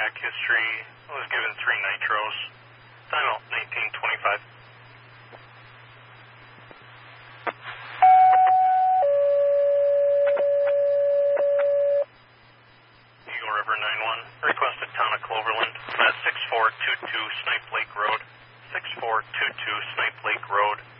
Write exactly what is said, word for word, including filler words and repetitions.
cardiac history. Was given three nitros. Final nineteen twenty-five. Eagle River nine one. Requested town of Cloverland. Uh, six four two two Snipe Lake Road. six four two two Snipe Lake Road.